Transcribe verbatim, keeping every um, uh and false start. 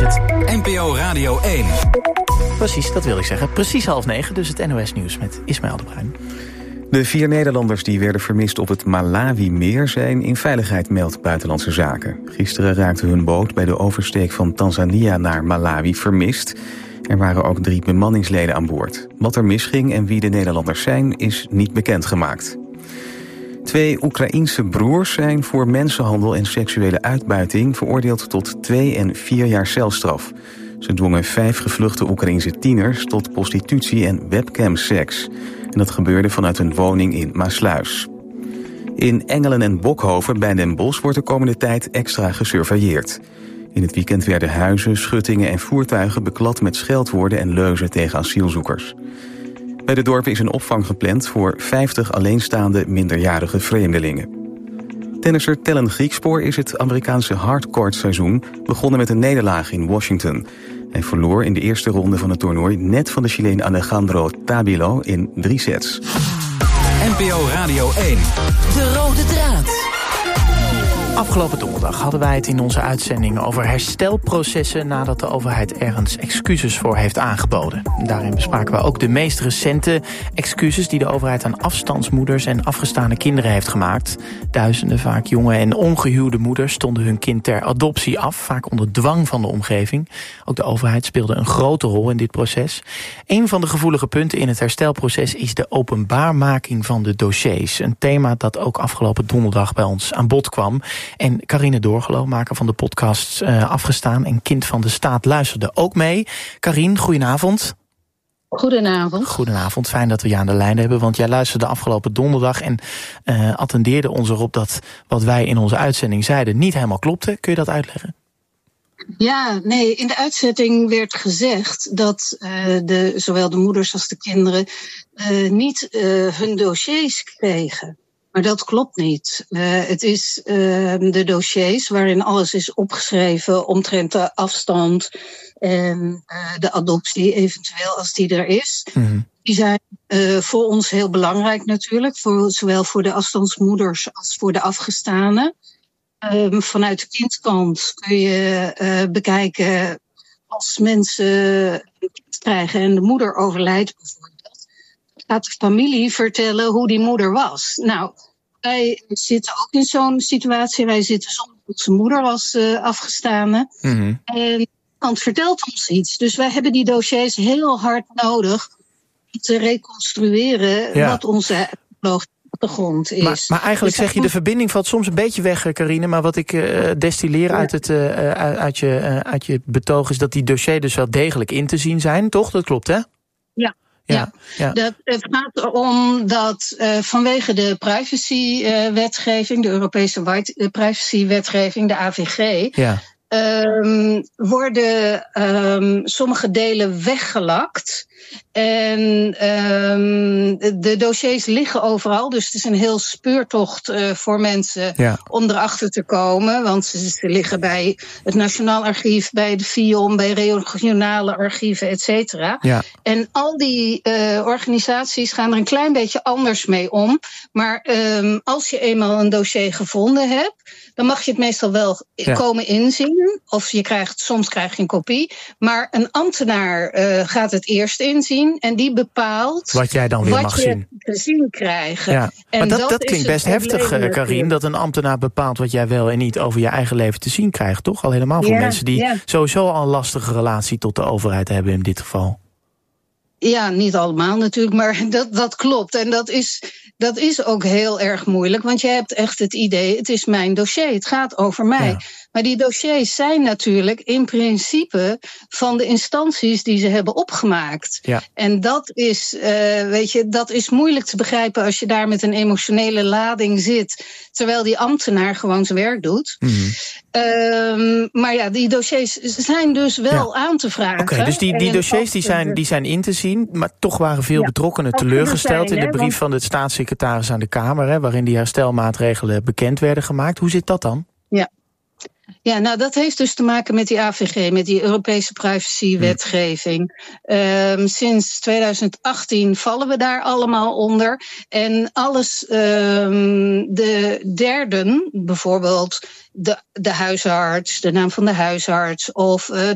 het. N P O Radio één. Precies, dat wil ik zeggen. Precies half negen, dus het N O S-nieuws met Ismaël de Bruin. De vier Nederlanders die werden vermist op het Malawi-meer zijn in veiligheid, meldt Buitenlandse Zaken. Gisteren raakte hun boot bij de oversteek van Tanzania naar Malawi vermist. Er waren ook drie bemanningsleden aan boord. Wat er misging en wie de Nederlanders zijn, is niet bekendgemaakt. Twee Oekraïense broers zijn voor mensenhandel en seksuele uitbuiting veroordeeld tot twee en vier jaar celstraf. Ze dwongen vijf gevluchte Oekraïense tieners tot prostitutie en webcamseks. En dat gebeurde vanuit een woning in Maasluis. In Engelen en Bokhoven bij Den Bosch wordt de komende tijd extra gesurveilleerd. In het weekend werden huizen, schuttingen en voertuigen beklad met scheldwoorden en leuzen tegen asielzoekers. Bij de dorpen is een opvang gepland voor vijftig alleenstaande minderjarige vreemdelingen. Tennisser Tellen Griekspoor is het Amerikaanse hardcourt-seizoen begonnen met een nederlaag in Washington. Hij verloor in de eerste ronde van het toernooi net van de Chileen Alejandro Tabilo in drie sets. N P O Radio één. De rode draad. Afgelopen donderdag hadden wij het in onze uitzending over herstelprocessen nadat de overheid ergens excuses voor heeft aangeboden. Daarin bespraken we ook de meest recente excuses die de overheid aan afstandsmoeders en afgestaande kinderen heeft gemaakt. Duizenden, vaak jonge en ongehuwde moeders stonden hun kind ter adoptie af, vaak onder dwang van de omgeving. Ook de overheid speelde een grote rol in dit proces. Een van de gevoelige punten in het herstelproces is de openbaarmaking van de dossiers. Een thema dat ook afgelopen donderdag bij ons aan bod kwam. En Carine Doorgelo, maker van de podcast uh, Afgestaan en Kind van de Staat, luisterde ook mee. Carine, goedenavond. Goedenavond. Goedenavond, fijn dat we je aan de lijn hebben, want jij luisterde afgelopen donderdag en uh, attendeerde ons erop dat wat wij in onze uitzending zeiden niet helemaal klopte. Kun je dat uitleggen? Ja, nee, in de uitzending werd gezegd dat uh, de, zowel de moeders als de kinderen uh, niet uh, hun dossiers kregen. Maar dat klopt niet. Uh, het is uh, de dossiers waarin alles is opgeschreven omtrent de afstand en uh, de adoptie, eventueel als die er is. Mm-hmm. Die zijn uh, voor ons heel belangrijk natuurlijk, voor, zowel voor de afstandsmoeders als voor de afgestanen. Um, vanuit de kindkant kun je uh, bekijken als mensen een kind krijgen en de moeder overlijdt bijvoorbeeld. Gaat de familie vertellen hoe die moeder was. Nou, wij zitten ook in zo'n situatie. Wij zitten zonder onze moeder als uh, afgestane. Mm-hmm. En iemand vertelt ons iets. Dus wij hebben die dossiers heel hard nodig om te reconstrueren ja. wat onze achtergrond is. Maar, maar eigenlijk dus zeg je, de verbinding valt soms een beetje weg, Carine. Maar wat ik uh, destilleer ja. uit, het, uh, uit, je, uh, uit je betoog is dat die dossiers dus wel degelijk in te zien zijn. Toch? Dat klopt, hè? Ja. Ja, ja. Dat, het gaat erom dat uh, vanwege de privacywetgeving, uh, de Europese white, privacywetgeving, de A V G, ja. um, worden um, sommige delen weggelakt. En um, de dossiers liggen overal, dus het is een heel speurtocht uh, voor mensen ja. om erachter te komen. Want ze, ze liggen bij het Nationaal Archief, bij de FIOM, bij regionale archieven, et cetera. Ja. En al die uh, organisaties gaan er een klein beetje anders mee om. Maar um, als je eenmaal een dossier gevonden hebt, dan mag je het meestal wel ja. komen inzien. Of je krijgt, soms krijg je een kopie. Maar een ambtenaar uh, gaat het eerst inzien. En die bepaalt wat jij dan weer wat mag je zien. te zien krijgen. Ja. En maar dat, dat, dat klinkt best heftig, Carine, dat een ambtenaar bepaalt wat jij wel en niet over je eigen leven te zien krijgt, toch? Al helemaal voor ja, mensen die ja. sowieso al een lastige relatie tot de overheid hebben in dit geval. Ja, niet allemaal natuurlijk, maar dat, dat klopt. En dat is, dat is ook heel erg moeilijk, want je hebt echt het idee, het is mijn dossier, het gaat over mij. Ja. Maar die dossiers zijn natuurlijk in principe van de instanties die ze hebben opgemaakt. Ja. En dat is, uh, weet je, dat is moeilijk te begrijpen als je daar met een emotionele lading zit, terwijl die ambtenaar gewoon zijn werk doet. Mm-hmm. Um, maar ja, die dossiers zijn dus wel ja. aan te vragen. Oké, okay, dus die, die dossiers die zijn, die zijn in te zien, maar toch waren veel ja. betrokkenen teleurgesteld zijn, in de brief van de staatssecretaris aan de Kamer, hè, waarin die herstelmaatregelen bekend werden gemaakt. Hoe zit dat dan? Ja. Ja, nou dat heeft dus te maken met die A V G, met die Europese privacywetgeving. Hmm. Um, sinds tweeduizend achttien vallen we daar allemaal onder. En alles, um, de derden, bijvoorbeeld de, de huisarts, de naam van de huisarts of uh,